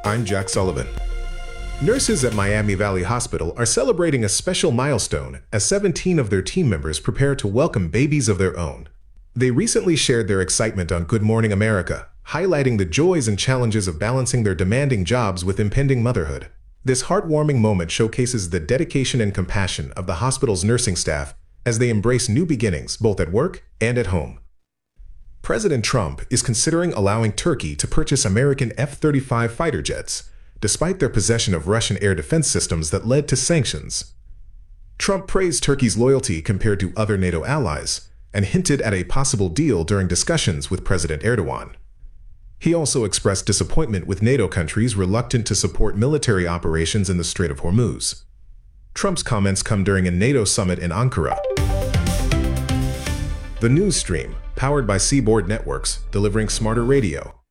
I'm Jack Sullivan. Nurses at Miami Valley Hospital are celebrating a special milestone as 17 of their team members prepare to welcome babies of their own. They recently shared their excitement on Good Morning America, highlighting the joys and challenges of balancing their demanding jobs with impending motherhood. This heartwarming moment showcases the dedication and compassion of the hospital's nursing staff as they embrace new beginnings both at work and at home. President Trump is considering allowing Turkey to purchase American F-35 fighter jets, despite their possession of Russian air defense systems that led to sanctions. Trump praised Turkey's loyalty compared to other NATO allies and hinted at a possible deal during discussions with President Erdogan. He also expressed disappointment with NATO countries reluctant to support military operations in the Strait of Hormuz. Trump's comments come during a NATO summit in Ankara. The news stream, powered by Seaboard Networks, delivering smarter radio.